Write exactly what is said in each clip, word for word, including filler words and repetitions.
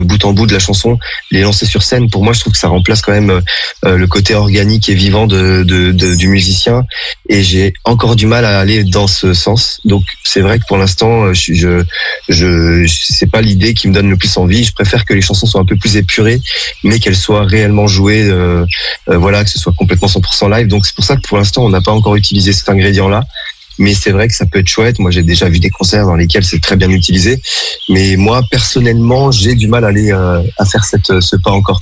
bout en bout de la chanson, les lancer sur scène. Pour moi, je trouve que ça remplace quand même euh, le côté organique et vivant de, de, de du musicien. Et j'ai encore du mal à aller dans ce sens. Donc c'est vrai que pour l'instant, je, je, je c'est pas l'idée qui me donne le plus envie. Je préfère que les chansons soient un peu plus épurées, mais qu'elles soient réellement jouées. Euh, euh, voilà, que ce soit complètement cent pour cent live. Donc c'est pour ça que pour l'instant, on n'a pas encore utilisé cet ingrédient-là. Mais c'est vrai que ça peut être chouette. Moi, j'ai déjà vu des concerts dans lesquels c'est très bien utilisé. Mais moi, personnellement, j'ai du mal à aller euh, à faire cette, ce pas encore.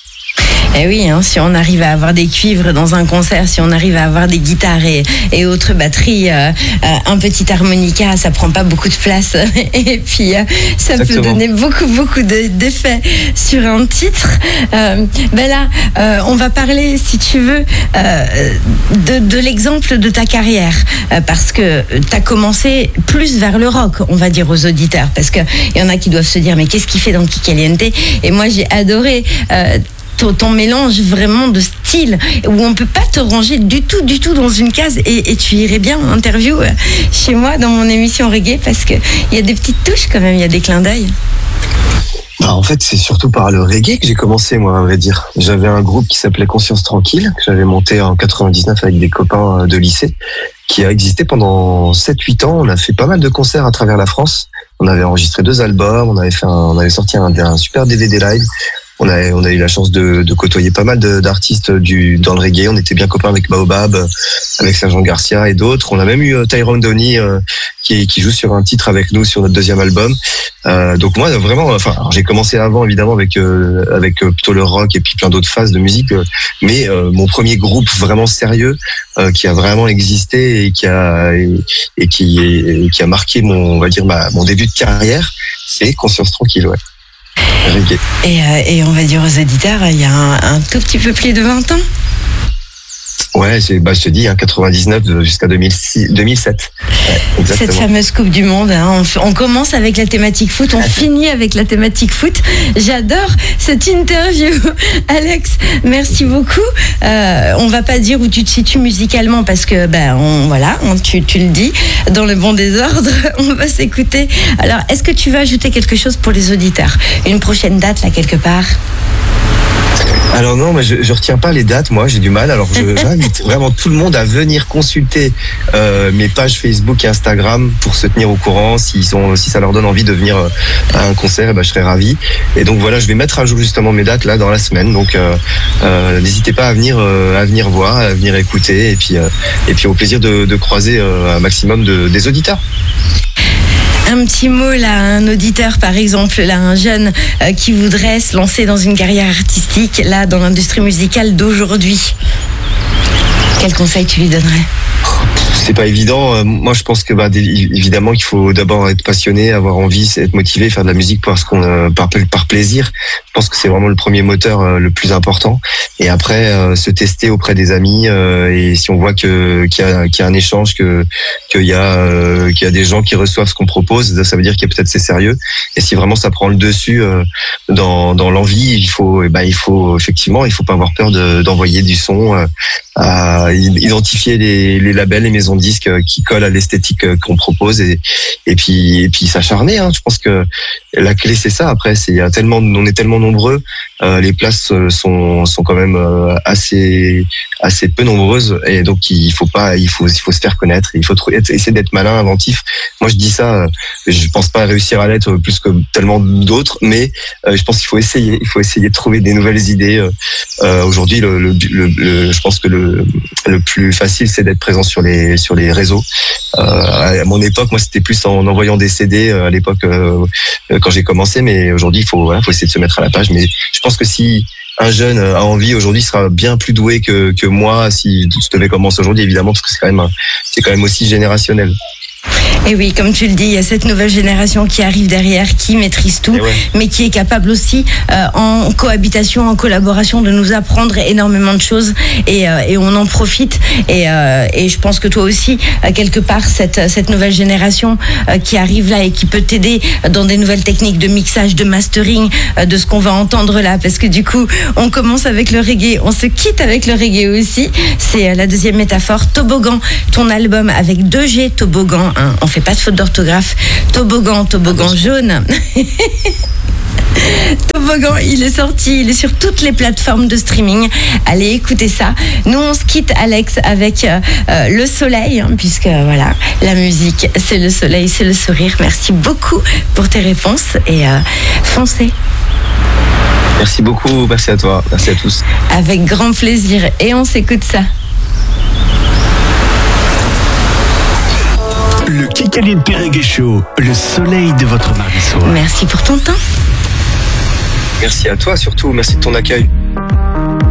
Eh oui, hein, si on arrive à avoir des cuivres dans un concert, si on arrive à avoir des guitares et, et autres batteries, euh, euh, un petit harmonica, ça prend pas beaucoup de place. Et puis, euh, ça Exactement. peut donner beaucoup, beaucoup de, d'effets sur un titre. Euh, ben là, euh, on va parler, si tu veux, euh, de, de l'exemple de ta carrière. Euh, parce que tu as commencé plus vers le rock, on va dire aux auditeurs. Parce qu'il y en a qui doivent se dire, mais qu'est-ce qu'il fait dans Kikaliente ? Et moi, j'ai adoré... Euh, Ton, ton mélange vraiment de style où on peut pas te ranger du tout, du tout dans une case et, et tu irais bien en interview chez moi dans mon émission reggae parce que il y a des petites touches quand même, il y a des clins d'œil. Bah en fait, c'est surtout par le reggae que j'ai commencé, moi, à vrai dire. J'avais un groupe qui s'appelait Conscience Tranquille, que j'avais monté en quatre-vingt-dix-neuf avec des copains de lycée, qui a existé pendant sept huit ans. On a fait pas mal de concerts à travers la France. On avait enregistré deux albums, on avait fait un, on avait sorti un, un super D V D live. On a, on a eu la chance de, de côtoyer pas mal de, d'artistes du, dans le reggae. On était bien copains avec Baobab, avec Sergent Garcia et d'autres. On a même eu Tyrone Donny euh, qui, qui joue sur un titre avec nous sur notre deuxième album. Euh, donc moi vraiment, enfin alors j'ai commencé avant évidemment avec euh, avec euh, plutôt le rock et puis plein d'autres phases de musique. Euh, mais euh, mon premier groupe vraiment sérieux euh, qui a vraiment existé et qui a et, et qui et qui a marqué mon on va dire ma, mon début de carrière, c'est Conscience Tranquille. Ouais. Et, euh, et on va dire aux auditeurs, il y a un, un tout petit peu plus de vingt ans. Ouais, c'est, bah, je te dis, hein, quatre-vingt-dix-neuf jusqu'à deux mille six, deux mille sept. Ouais, cette fameuse Coupe du Monde. Hein, on, on commence avec la thématique foot, on finit avec la thématique foot. J'adore cette interview. Alex, merci beaucoup. Euh, on va pas dire où tu te situes musicalement parce que, ben, on, voilà, on, tu, tu le dis, dans le bon désordre. On va s'écouter. Alors, est-ce que tu veux ajouter quelque chose pour les auditeurs ? Une prochaine date, là, quelque part ? Alors non, mais je, je retiens pas les dates, moi j'ai du mal. Alors je, j'invite vraiment tout le monde à venir consulter euh, mes pages Facebook et Instagram pour se tenir au courant. S'ils sont, si ça leur donne envie de venir euh, à un concert, eh ben, je serai ravi. Et donc voilà, je vais mettre à jour justement mes dates là dans la semaine. Donc euh, euh, n'hésitez pas à venir, euh, à venir voir, à venir écouter, et puis euh, et puis au plaisir de, de croiser euh, un maximum de, des auditeurs. Un petit mot là, un auditeur par exemple, là, un jeune euh, qui voudrait se lancer dans une carrière artistique, là, dans l'industrie musicale d'aujourd'hui. Quel conseil tu lui donnerais ? C'est pas évident. Moi, je pense que bah, évidemment qu'il faut d'abord être passionné, avoir envie, être motivé, faire de la musique parce qu'on euh, par, par plaisir. Je pense que c'est vraiment le premier moteur euh, le plus important. Et après, euh, se tester auprès des amis. Euh, et si on voit que qu'il y a qu'il y a un échange, que qu'il y a euh, qu'il y a des gens qui reçoivent ce qu'on propose, ça veut dire qu'il y a peut-être c'est sérieux. Et si vraiment ça prend le dessus euh, dans dans l'envie, il faut bah il faut effectivement, il faut pas avoir peur de, d'envoyer du son, euh, à identifier les, les labels, les maisons de disques qui collent à l'esthétique qu'on propose et et puis et puis s'acharner. Hein. Je pense que la clé c'est ça. Après, c'est il y a tellement, on est tellement nombreux, euh, les places sont sont quand même assez assez peu nombreuses et donc il faut pas, il faut il faut se faire connaître. Il faut trouver, essayer d'être malin, inventif. Moi je dis ça, je pense pas réussir à l'être plus que tellement d'autres, mais euh, je pense qu'il faut essayer. Il faut essayer de trouver des nouvelles idées. Euh, aujourd'hui, le, le, le, le je pense que le le plus facile c'est d'être présent sur les sur les réseaux. Euh, à mon époque, moi, c'était plus en envoyant des C D à l'époque euh, quand j'ai commencé, mais aujourd'hui, il faut, voilà, faut essayer de se mettre à la page. Mais je pense que si un jeune a envie aujourd'hui, sera bien plus doué que que moi si je devais commencer aujourd'hui, évidemment, parce que c'est quand même c'est quand même aussi générationnel. Et oui, comme tu le dis, il y a cette nouvelle génération qui arrive derrière, qui maîtrise tout, ouais. mais qui est capable aussi, euh, en cohabitation, en collaboration, de nous apprendre énormément de choses et, euh, et on en profite. Et, euh, et je pense que toi aussi, euh, quelque part, cette, cette nouvelle génération euh, qui arrive là et qui peut t'aider dans des nouvelles techniques de mixage, de mastering, euh, de ce qu'on va entendre là. Parce que du coup, on commence avec le reggae, on se quitte avec le reggae aussi. C'est euh, la deuxième métaphore. Toboggan, ton album avec deux G, Toboggan, hein, on fait pas de faute d'orthographe. Toboggan, toboggan jaune. Toboggan, il est sorti, il est sur toutes les plateformes de streaming. Allez écouter ça. Nous on se quitte, Alex, avec euh, euh, le soleil, hein, puisque voilà, la musique c'est le soleil, c'est le sourire. Merci beaucoup pour tes réponses et euh, foncez. Merci beaucoup, merci à toi, merci à tous. Avec grand plaisir, et on s'écoute ça. Le Kikaline Perreggae Show, le soleil de votre mardi soir. Merci pour ton temps. Merci à toi surtout, merci de ton accueil.